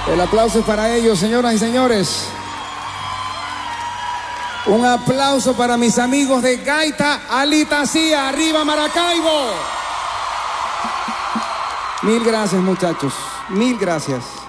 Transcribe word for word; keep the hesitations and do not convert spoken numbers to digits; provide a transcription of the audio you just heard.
El aplauso es para ellos, señoras y señores. Un aplauso para mis amigos de Gaita Alitacía, arriba Maracaibo. Mil gracias, muchachos, mil gracias.